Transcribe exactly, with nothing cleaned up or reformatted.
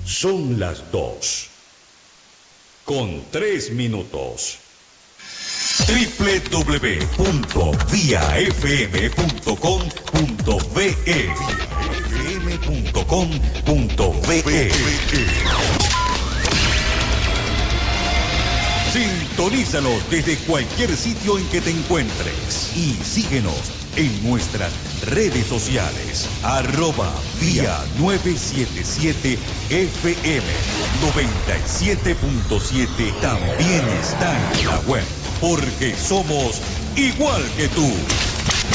Son las dos, con tres minutos. doble u doble u doble u punto vía f m punto com punto b e f m punto com punto b e. Sintonízanos desde cualquier sitio en que te encuentres y síguenos en nuestras redes sociales, arroba vía novecientos setenta y siete F M noventa y siete punto siete. También está en la web, porque somos igual que tú.